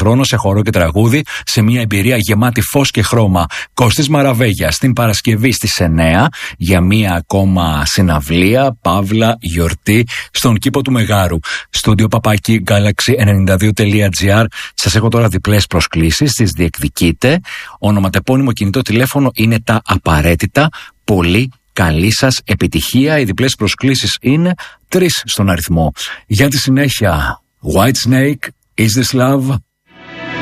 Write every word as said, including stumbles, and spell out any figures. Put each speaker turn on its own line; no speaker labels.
χρόνο σε χορό και τραγούδι, σε μια εμπειρία γεμάτη φως και χρώμα. Κώστης Μαραβέγιας την Παρασκευή στις εννέα για μια ακόμα συναυλία, παύλα, γιορτή στον κήπο του Μεγάρου. Στούντιο παπάκι galaxy ενενήντα δύο τελεία τζι άρ. Σας έχω τώρα διπλές προσκλήσεις, τις διεκδικείτε. Ονοματεπώνυμο κινητό τηλέφωνο είναι τα απαραίτητα. Πολύ καλή σας επιτυχία. Οι διπλές προσκλήσεις είναι τρεις στον αριθμό. Για τη συνέχεια, Whitesnake, Is This Love?